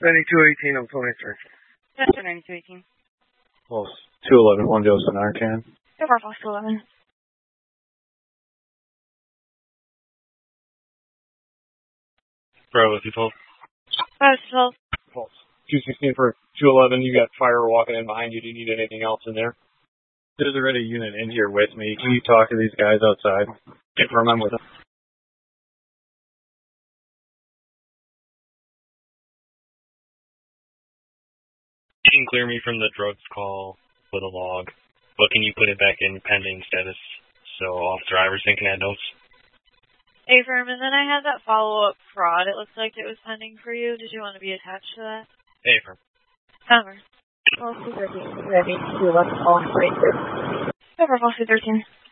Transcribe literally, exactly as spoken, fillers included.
ninety-two eighteen, I'm twenty-three. That's ninety-two eighteen. Well, two eleven, one Joseph Narcan. Go for Fox two eleven. Bravo, two twelve. Bravo, two twelve. Pulse. two sixteen for two eleven, you got fire walking in behind you. Do you need anything else in there? There's already a unit in here with me. Can you talk to these guys outside? Confirm I'm with them. You can clear me from the drugs call with a log, but can you put it back in pending status so Officer Iverson can add notes? Affirm, and then I had that follow-up fraud. It looks like it was pending for you. Did you want to be attached to that? Affirm. Cover. Policy thirteen, ready to let all breakers. Cover, Policy thirteen.